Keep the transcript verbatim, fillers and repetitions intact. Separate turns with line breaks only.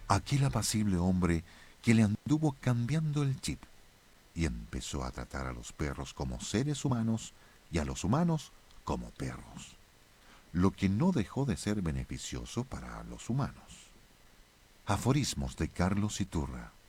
Aquel apacible hombre que le anduvo cambiando el chip y empezó a tratar a los perros como seres humanos y a los humanos como perros, lo que no dejó de ser beneficioso para los humanos. Aforismos de Carlos Iturra.